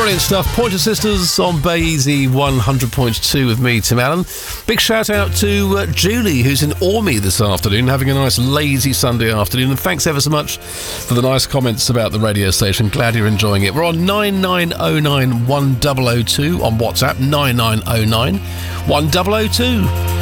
Brilliant stuff. Pointer Sisters on Bay Easy 100.2 with me, Tim Allen. Big shout out to Julie, who's in Ormy this afternoon, having a nice lazy Sunday afternoon. And thanks ever so much for the nice comments about the radio station. Glad you're enjoying it. We're on 9909 1002 on WhatsApp, 9909 1002.